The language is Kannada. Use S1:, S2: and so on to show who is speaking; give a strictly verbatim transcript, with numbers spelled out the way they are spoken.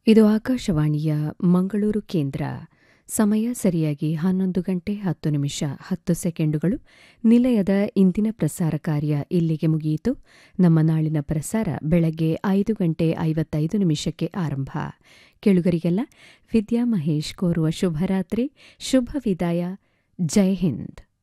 S1: ಇದು ಆಕಾಶವಾಣಿಯ ಮಂಗಳೂರು ಕೇಂದ್ರ. ಸಮಯ ಸರಿಯಾಗಿ ಹನ್ನೊಂದು ಗಂಟೆ ಹತ್ತು ನಿಮಿಷ ಹತ್ತು ಸೆಕೆಂಡುಗಳು. ನಿಲಯದ ಇಂದಿನ ಪ್ರಸಾರ ಕಾರ್ಯ ಇಲ್ಲಿಗೆ ಮುಗಿಯಿತು. ನಮ್ಮ ನಾಳಿನ ಪ್ರಸಾರ ಬೆಳಗ್ಗೆ ಐದು ಗಂಟೆ ಐವತ್ತೈದು ನಿಮಿಷಕ್ಕೆ ಆರಂಭ. ಕೇಳುಗರಿಗೆಲ್ಲ ವಿದ್ಯಾ ಮಹೇಶ್ ಕೋರುವ ಶುಭರಾತ್ರಿ, ಶುಭ ವಿದಾಯ. ಜೈ ಹಿಂದ್.